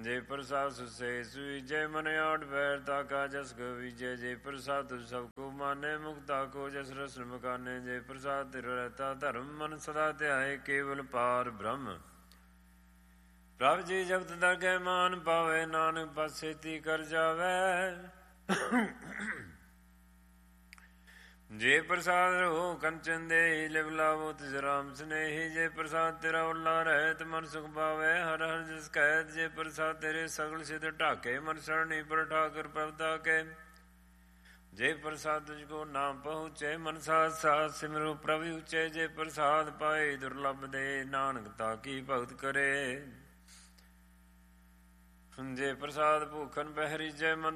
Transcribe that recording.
ਜੇ ਪ੍ਰਸਾਦ ਸੁਸੇ ਸੁਈਜੈ ਮਨ ਆਠ ਬੈਰ ਤਾਕਾ ਜਸ ਗਵੀਜੈ ਜੇ ਪ੍ਰਸਾਦ ਤੁ ਸਭ ਕੋ ਮਾਨੇ ਮੁਕਤਾ ਕੋ ਜਸ ਰਸਨ ਮਕਾਨੇ ਜੇ ਪ੍ਰਸਾਦ ਤਿਰ ਰਹਤਾ ਧਰਮ ਮਨ ਸਦਾ ਧਿਆਏ ਕੇਵਲ ਪਾਰ ਬ੍ਰਹਮ ਪ੍ਰਭ ਜੀ ਜਗਤ ਦਰਗਹਿ ਮਾਨ ਪਾਵੇ ਨਾਨਕ ਪਾਸੇਤੀ ਕਰ ਜਾਵੇ ਜੇ ਪ੍ਰਸਾਦ ਰਹੋ ਕੰਚਨ ਦੇਹੀ ਲਿਵ ਲਾਵੋ ਤਿਸ ਰਾਮ ਸਨੇਹੀ ਜੇ ਪ੍ਰਸਾਦ ਤੇਰਾ ਉੱਲਾ ਰਹਿਤ ਮਨ ਸੁਖ ਪਾਵੇ ਹਰ ਹਰ ਜਿਸ ਕਹਿਤ ਜੇ ਪ੍ਰਸਾਦ ਤੇਰੇ ਸਗਲ ਸਿਧ ਢਾਕੇ ਮਨ ਸਰਣੀ ਪਰ ਠਾਕਰ ਪ੍ਰਭਤਾ ਕੇ ਜੇ ਪ੍ਰਸਾਦ ਤੁਝ ਕੋ ਨਾਮ ਪਹੁੰਚੇ ਮਨ ਸਾਥ ਸਾਥ ਸਿਮਰੋ ਪ੍ਰਭੂ ਉੱਚੇ ਜੇ ਪ੍ਰਸਾਦ ਪਾਏ ਦੁਰਲਭ ਦੇ ਨਾਨਕ ਤਾਕੀ ਭਗਤ ਕਰੇ ਜੇ ਪ੍ਰਸਾਦ ਭੂਖਨ ਪਹਿਰੀ ਜੈ ਮਨ